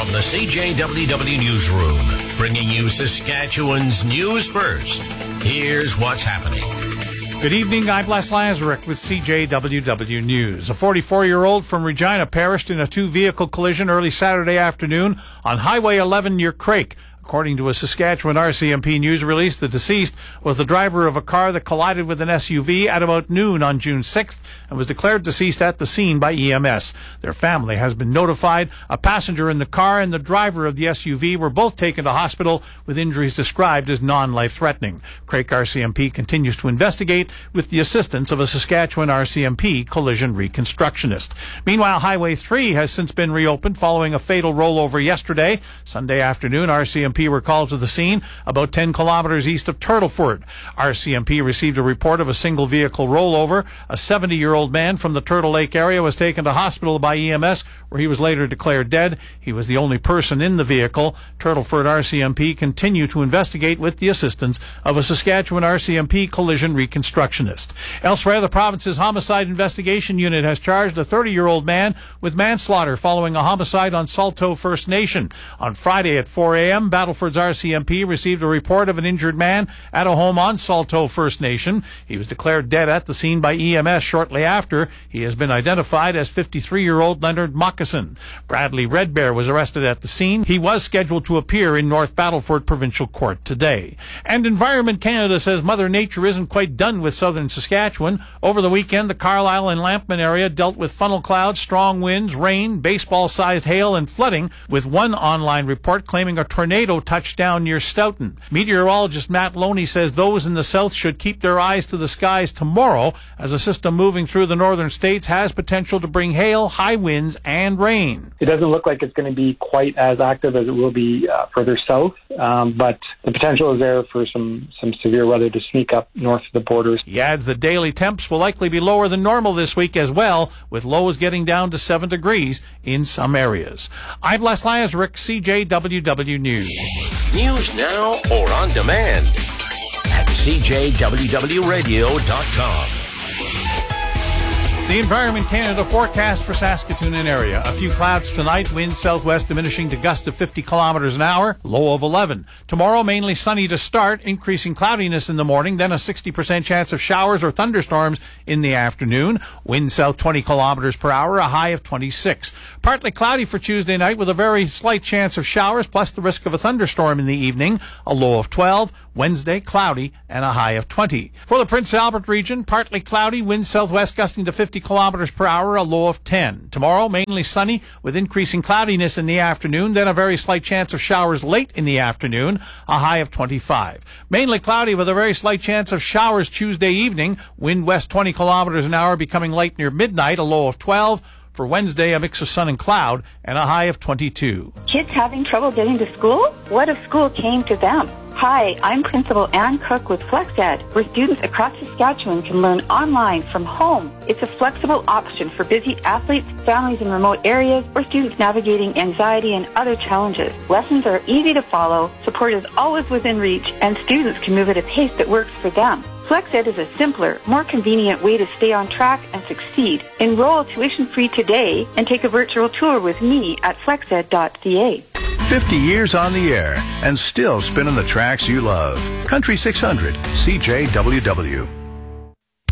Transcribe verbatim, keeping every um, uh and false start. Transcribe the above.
from the C J W W Newsroom, bringing you Saskatchewan's news first. Here's what's happening. Good evening, I'm Les Lazaruk with C J W W News. A forty-four-year-old from Regina perished in a two-vehicle collision early Saturday afternoon on Highway eleven near Craik. According to a Saskatchewan R C M P news release, the deceased was the driver of a car that collided with an S U V at about noon on June sixth and was declared deceased at the scene by E M S. Their family has been notified. A passenger in the car and the driver of the S U V were both taken to hospital with injuries described as non-life-threatening. Craik R C M P continues to investigate with the assistance of a Saskatchewan R C M P collision reconstructionist. Meanwhile, Highway three has since been reopened following a fatal rollover yesterday. Sunday afternoon, R C M P were called to the scene about ten kilometers east of Turtleford. R C M P received a report of a single vehicle rollover. A seventy-year-old man from the Turtle Lake area was taken to hospital by E M S, where he was later declared dead. He was the only person in the vehicle. Turtleford R C M P continue to investigate with the assistance of a Saskatchewan R C M P collision reconstructionist. Elsewhere, the province's homicide investigation unit has charged a thirty-year-old man with manslaughter following a homicide on Salto First Nation. On Friday at four a.m., Battleford's R C M P received a report of an injured man at a home on Salto First Nation. He was declared dead at the scene by E M S shortly after. He has been identified as fifty-three-year-old Leonard Moccasin. Bradley Redbear was arrested at the scene. He was scheduled to appear in North Battleford Provincial Court today. And Environment Canada says Mother Nature isn't quite done with southern Saskatchewan. Over the weekend, the Carlisle and Lampman area dealt with funnel clouds, strong winds, rain, baseball-sized hail, and flooding, with one online report claiming a tornado touchdown near Stoughton. Meteorologist Matt Loney says those in the south should keep their eyes to the skies tomorrow, as a system moving through the northern states has potential to bring hail, high winds, and rain. It doesn't look like it's going to be quite as active as it will be uh, further south, um, but the potential is there for some, some severe weather to sneak up north of the borders. He adds the daily temps will likely be lower than normal this week as well, with lows getting down to seven degrees in some areas. I'm Les Lazaruk, C J W W News. News now or on demand at C J W W radio dot com. The Environment Canada forecast for Saskatoon and area. A few clouds tonight, winds southwest diminishing to gusts of fifty kilometers an hour, low of eleven. Tomorrow, mainly sunny to start, increasing cloudiness in the morning, then a sixty percent chance of showers or thunderstorms in the afternoon. Wind south twenty kilometers per hour, a high of twenty-six. Partly cloudy for Tuesday night with a very slight chance of showers, plus the risk of a thunderstorm in the evening, a low of twelve. Wednesday, cloudy and a high of twenty. For the Prince Albert region, partly cloudy, wind southwest gusting to fifty kilometers per hour, a low of ten. Tomorrow, mainly sunny with increasing cloudiness in the afternoon, then a very slight chance of showers late in the afternoon, a high of twenty-five. Mainly cloudy with a very slight chance of showers Tuesday evening, wind west twenty kilometers an hour becoming light near midnight, a low of twelve. For Wednesday, a mix of sun and cloud and a high of twenty-two. Kids having trouble getting to school? What if school came to them? Hi, I'm Principal Ann Cook with FlexEd, where students across Saskatchewan can learn online from home. It's a flexible option for busy athletes, families in remote areas, or students navigating anxiety and other challenges. Lessons are easy to follow, support is always within reach, and students can move at a pace that works for them. FlexEd is a simpler, more convenient way to stay on track and succeed. Enroll tuition-free today and take a virtual tour with me at flexed dot c a. fifty years on the air and still spinning the tracks you love. Country six hundred, C J W W.